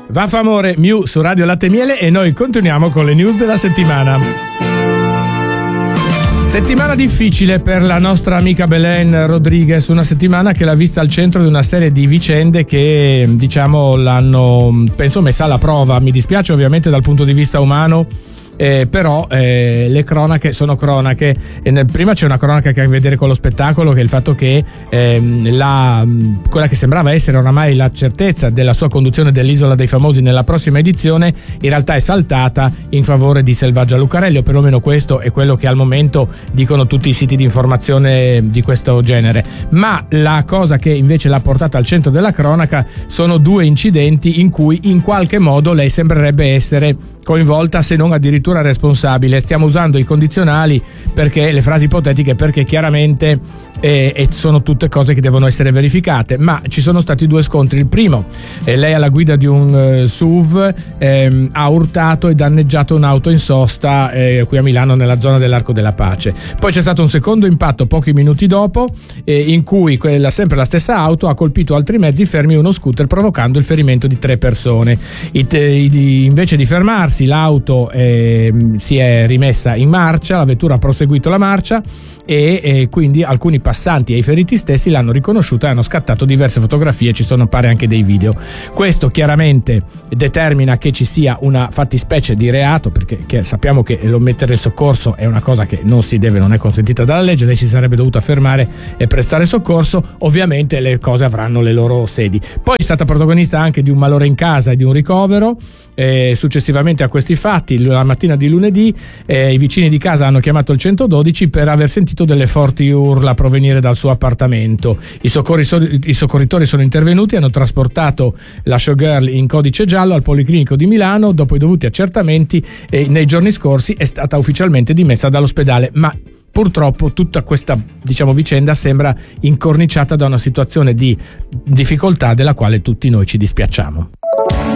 Va Famore, Miu su Radio Latte e Miele, e noi continuiamo con le news della settimana. Settimana difficile per la nostra amica Belen Rodriguez, una settimana che l'ha vista al centro di una serie di vicende che, diciamo, l'hanno, penso, messa alla prova. Mi dispiace ovviamente dal punto di vista umano, però le cronache sono cronache. Prima c'è una cronaca che ha a che vedere con lo spettacolo, che è il fatto che quella che sembrava essere oramai la certezza della sua conduzione dell'Isola dei Famosi nella prossima edizione in realtà è saltata in favore di Selvaggia Lucarelli, o perlomeno questo è quello che al momento dicono tutti i siti di informazione di questo genere. Ma la cosa che invece l'ha portata al centro della cronaca sono due incidenti in cui in qualche modo lei sembrerebbe essere coinvolta, se non addirittura responsabile. Stiamo usando i condizionali perché le frasi ipotetiche, perché chiaramente sono tutte cose che devono essere verificate, ma ci sono stati due scontri. Il primo, lei alla guida di un SUV ha urtato e danneggiato un'auto in sosta qui a Milano nella zona dell'Arco della Pace. Poi c'è stato un secondo impatto pochi minuti dopo in cui sempre la stessa auto ha colpito altri mezzi fermi e uno scooter, provocando il ferimento di 3 persone. Invece di fermarsi, l'auto si è rimessa in marcia, la vettura ha proseguito la marcia e quindi alcuni passanti e i feriti stessi l'hanno riconosciuta e hanno scattato diverse fotografie, ci sono pare anche dei video. Questo chiaramente determina che ci sia una fattispecie di reato, perché sappiamo che l'omettere il soccorso è una cosa che non è consentita dalla legge. Lei si sarebbe dovuta fermare e prestare soccorso. Ovviamente le cose avranno le loro sedi. Poi è stata protagonista anche di un malore in casa e di un ricovero. Successivamente a questi fatti, la mattina di lunedì, i vicini di casa hanno chiamato il 112 per aver sentito delle forti urla provenire dal suo appartamento. I soccorritori sono intervenuti e hanno trasportato la showgirl in codice giallo al Policlinico di Milano. Dopo i dovuti accertamenti, nei giorni scorsi è stata ufficialmente dimessa dall'ospedale, ma purtroppo tutta questa, vicenda sembra incorniciata da una situazione di difficoltà della quale tutti noi ci dispiacciamo.